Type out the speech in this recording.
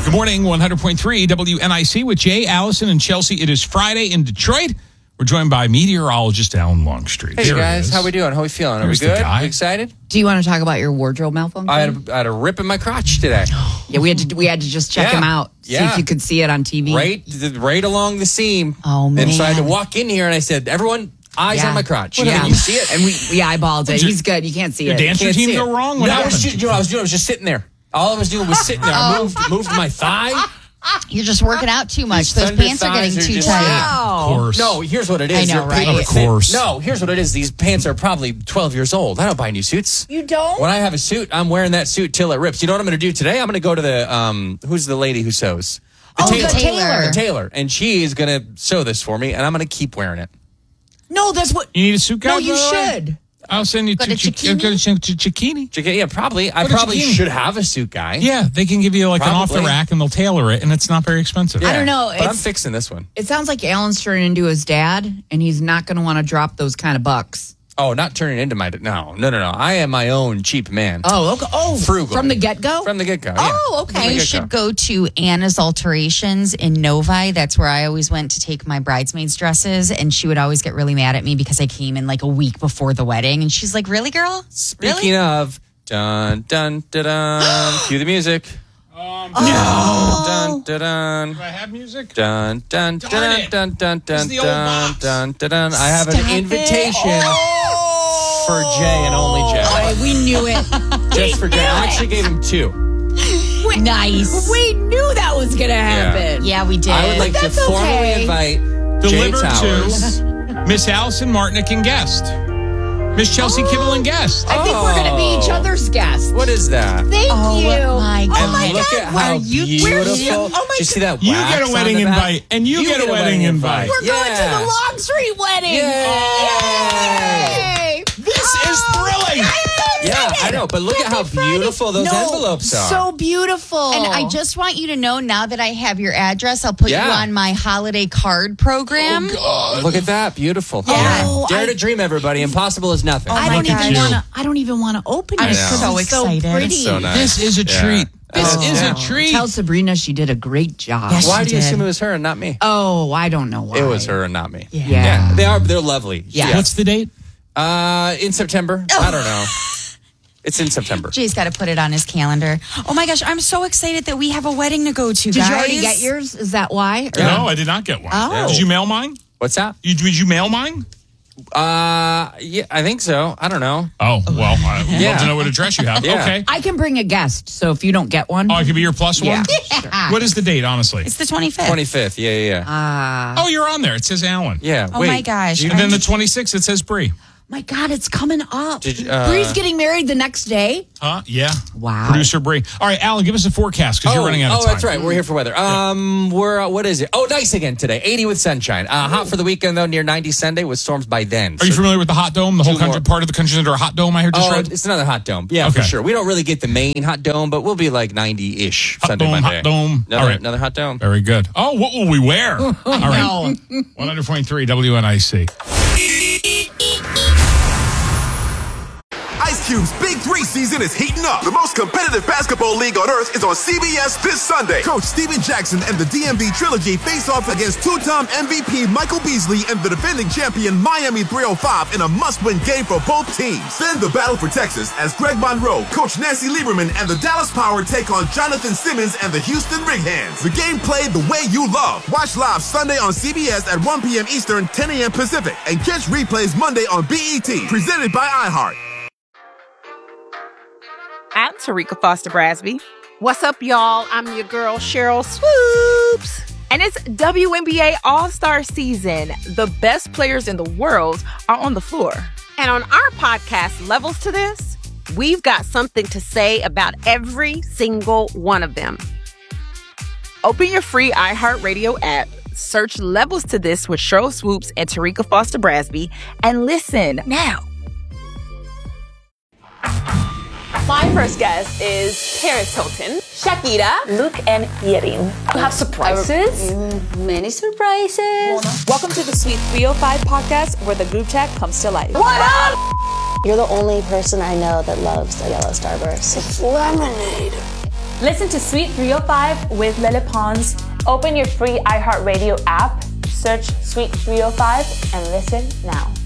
Good morning, 100.3 WNIC with Jay, Allison, and Chelsea. It is Friday in Detroit. We're joined by meteorologist Alan Longstreet. Hey, guys. How we doing? How we feeling? Are we good? Are we excited? Do you want to talk about your wardrobe malfunction? I had a rip in my crotch today. Yeah, we had to just check him out, see if you could see it on TV. Right along the seam. Oh, man. And so I had to walk in here and I said, everyone, eyes on my crotch. Yeah. Can you see it? And we eyeballed it. He's good. You can't see it. Your dancer team go wrong? What happened? I was just sitting there. All I was doing was sitting there. I moved my thigh. You're just working out too much. Those pants are getting too tight. Of course. No, here's what it is. I know, right? Of course. No, here's what it is. These pants are probably 12 years old. I don't buy new suits. You don't? When I have a suit, I'm wearing that suit till it rips. You know what I'm going to do today? I'm going to go to the, who's the lady who sews? The The tailor. And she is going to sew this for me, and I'm going to keep wearing it. No, that's what. You need a suit guy? No, you should. I'll send you to Cicchini. Yeah, probably. I probably should have a suit guy. Yeah, they can give you like an off the rack and they'll tailor it, and it's not very expensive. Yeah, I don't know. But I'm fixing this one. It sounds like Alan's turning into his dad, and he's not going to want to drop those kind of bucks. Oh, not turning into my... No. I am my own cheap man. Oh, okay. Oh, frugal. From the get-go? From the get-go, Oh, okay. You should go to Anna's Alterations in Novi. That's where I always went to take my bridesmaids' dresses, and she would always get really mad at me because I came in like a week before the wedding, and she's like, really, girl? Speaking of... Dun, dun, dun, dun. Cue the music. No. Dun, dun, dun. Do I have music? Dun, dun, dun, dun, dun, dun, dun, the old dun, box. dun, dun, dun. I have an invitation for Jay and only Jay. We knew it. Just for Jay. I actually gave him 2. Nice. We knew that was going to happen. Yeah, we did. I would like to That's formally okay. invite Delivered Jay Towers. to Miss Allison Martinick and guest. Miss Chelsea Kibble and guest. I think we're going to be each other's guests. What is that? Thank you. my God. And look at how beautiful. Oh, my Did you see that? You wax get a on wedding the back? invite, and you get a wedding invite. We're going to the Longstreet wedding. Yay! Yay! This is thrilling. Yeah, I know, but look at how beautiful those envelopes are. So beautiful. And I just want you to know, now that I have your address, I'll put you on my holiday card program. Look at that, beautiful. Oh, Dare to dream, everybody. Impossible is nothing. I don't even want to open it. I'm because so it's so excited. pretty. It's so nice. This is a treat. This is a treat. Tell Sabrina she did a great job. Yes, Why she do you did. assume it was her and not me? Oh, I don't know why. It was her and not me. Yeah. They're lovely. Yeah. What's the date? In September. I don't know. It's in September. Jay's got to put it on his calendar. Oh my gosh, I'm so excited that we have a wedding to go to, Did guys. you already get yours? Is that why? Or- No, I did not get one. Oh. Did you mail mine? What's that? Did you mail mine? Yeah, I think so. I don't know. Oh, well, I'd love Yeah. to know what address you have. Yeah. Okay. I can bring a guest, so if you don't get one. Oh, I could be your plus one? Yeah. What is the date, honestly? It's the 25th. 25th. Yeah. Oh, you're on there. It says Alan. Yeah. Oh wait. my gosh. And then the 26th, it says Bree. My God, it's coming up. Did you, Bree's getting married the next day. Huh? Yeah. Wow. Producer Bree. All right, Alan, give us a forecast because you're running out of time. that's right. We're here for weather. We're what is it? Oh, nice again today. 80 with sunshine. Hot for the weekend though. Near 90 Sunday with storms by then. Are you familiar with the hot dome? The whole Two country, more. part of the country under a hot dome, I heard just read? It's another hot dome. Yeah, Okay. for sure. We don't really get the main hot dome, but we'll be like 90-ish Hot Sunday, dome, Monday. hot dome. Another, All right. another hot dome. Very good. Oh, what will we wear? All right. 100.3 WNIC. Ice Cube's Big 3 season is heating up. The most competitive basketball league on earth is on CBS this Sunday. Coach Steven Jackson and the DMV Trilogy face off against two-time MVP Michael Beasley and the defending champion Miami 305 in a must-win game for both teams. Then the battle for Texas as Greg Monroe, Coach Nancy Lieberman, and the Dallas Power take on Jonathan Simmons and the Houston Rig Hands. The game played the way you love. Watch live Sunday on CBS at 1 p.m. Eastern, 10 a.m. Pacific, and catch replays Monday on BET. Presented by iHeart. I'm Tarika Foster Brasby. What's up, y'all? I'm your girl, Cheryl Swoops. And it's WNBA All-Star season. The best players in the world are on the floor. And on our podcast, Levels to This, we've got something to say about every single one of them. Open your free iHeartRadio app, search Levels to This with Cheryl Swoops and Tarika Foster Brasby, and listen now. My first guest is Paris Hilton, Shakira, Luke, and Yerin. You have surprises? Many surprises. Welcome to the Sweet 305 podcast, where the group chat comes to life. What up? You're the only person I know that loves a yellow Starburst. It's lemonade. Listen to Sweet 305 with Lele Pons. Open your free iHeartRadio app, search Sweet 305, and listen now.